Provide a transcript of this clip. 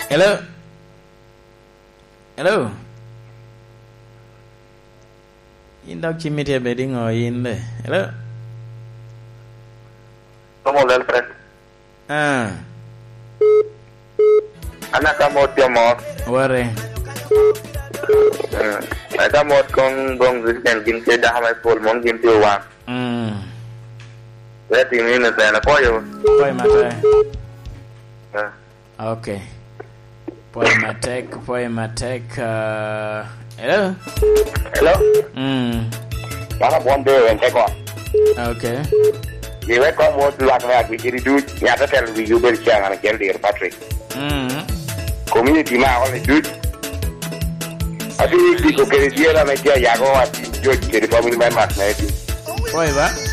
Hello. Hello. In dog chimney bedding or in there. Hello. Come on, little friend. Anak kamu dia mau. Worry. Mereka mau kong weekend game dah mai full mon game tiwa. Lihat ini nanti anak kau yo. Poi mate. Okay. Poi mate. Hello. Hello. Mana bonde yang teko. Okay. Dia kau mau tulang lagi jadi tu nyata television bersiaran kerja di Patrick. Community mah oleh tu. Así digo que decía la media yago así yo quiero familia más nada. Poi va.